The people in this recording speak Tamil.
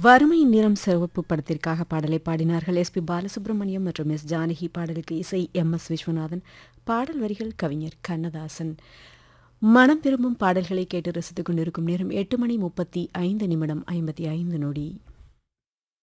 வறுமையின் நிறம் சிவப்பு படத்திற்காக பாடலை பாடினார்கள் எஸ்பி பாலசுப்ரமணியம் மற்றும் எஸ் ஜானகி. பாடலுக்கு இசை MS விஸ்வநாதன். பாடல் வரிகள் கவிஞர் கண்ணதாசன். மனம் விரும்பும் பாடல்களை கேட்டு ரசித்துக் கொண்டிருக்கும் நேரம் 8 மணி 35 நிமிடம் 55 நொடி.